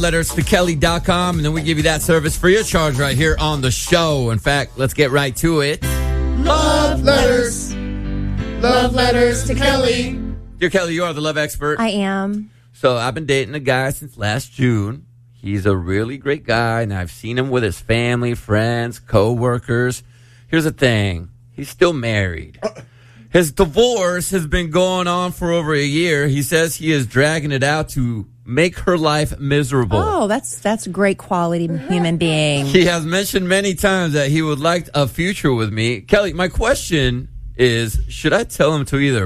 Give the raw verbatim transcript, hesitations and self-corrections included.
Letters to Kelly dot com, and then we give you that service free of charge right here on the show. In fact, let's get right to it. Love letters. Love letters to Kelly. Dear Kelly, you are the love expert. I am. So I've been dating a guy since last June. He's a really great guy, and I've seen him with his family, friends, co-workers. Here's the thing. He's still married. His divorce has been going on for over a year. He says he is dragging it out to make her life miserable. Oh, that's that's a great quality human being. He has mentioned many times that he would like a future with me. Kelly, my question is, should I tell him to either